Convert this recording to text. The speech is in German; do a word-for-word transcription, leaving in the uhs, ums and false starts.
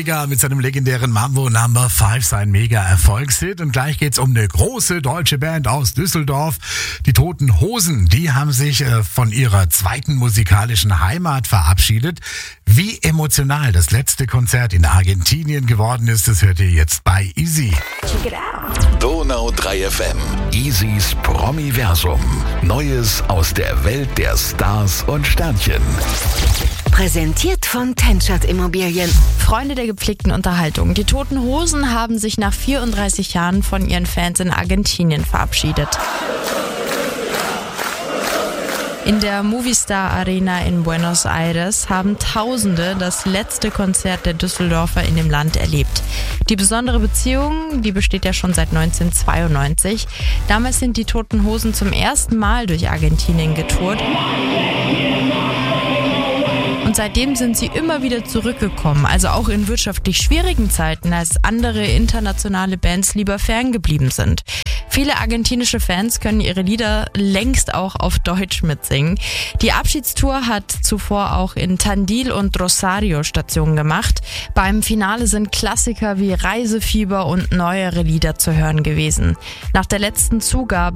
Vega mit seinem legendären Mambo Number fünf, sein Mega-Erfolgshit. Und gleich geht's um eine große deutsche Band aus Düsseldorf. Die Toten Hosen, die haben sich äh, von ihrer zweiten musikalischen Heimat verabschiedet. Wie emotional das letzte Konzert in Argentinien geworden ist, das hört ihr jetzt bei Easy. Check it out. Donau drei F M. Easys Promiversum. Neues aus der Welt der Stars und Sternchen. Präsentiert von Tenschert Immobilien. Freunde der gepflegten Unterhaltung. Die Toten Hosen haben sich nach vierunddreißig Jahren von ihren Fans in Argentinien verabschiedet. In der Movistar Arena in Buenos Aires haben Tausende das letzte Konzert der Düsseldorfer in dem Land erlebt. Die besondere Beziehung, die besteht ja schon seit neunzehnhundertzweiundneunzig. Damals sind die Toten Hosen zum ersten Mal durch Argentinien getourt. Und seitdem sind sie immer wieder zurückgekommen, also auch in wirtschaftlich schwierigen Zeiten, als andere internationale Bands lieber ferngeblieben sind. Viele argentinische Fans können ihre Lieder längst auch auf Deutsch mitsingen. Die Abschiedstour hat zuvor auch in Tandil und Rosario Stationen gemacht. Beim Finale sind Klassiker wie Reisefieber und neuere Lieder zu hören gewesen. Nach der letzten Zugabe